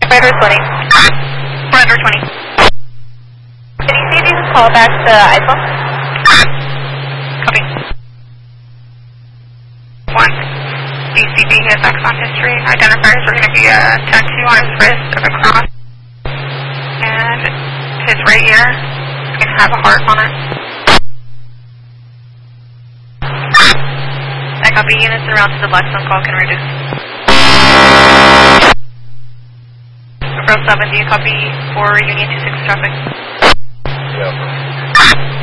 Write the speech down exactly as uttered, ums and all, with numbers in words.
Operator twenty. Operator twenty. Can you see if you can call back to iPhone? Copy. One. D C B has X on history. Identifiers are going to be a tattoo on his wrist of a cross. And his right ear is going to have a heart on it. I copy. Units en route to the Blackstone call can reduce. April seven, do you copy for Union two six traffic? Yeah.